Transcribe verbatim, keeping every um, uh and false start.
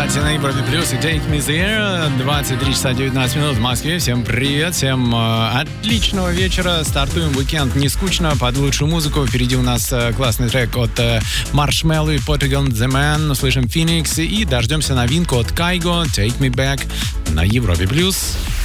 Кстати, на Европе Плюс и Take Me There. двадцать три часа девятнадцать минут в Москве. Всем привет, всем э, отличного вечера. Стартуем уикенд не скучно, под лучшую музыку. Впереди у нас э, классный трек от э, Marshmello и Portugal The Man. Слышим Phoenix и дождемся новинку от Kygo Take Me Back на Европе Плюс.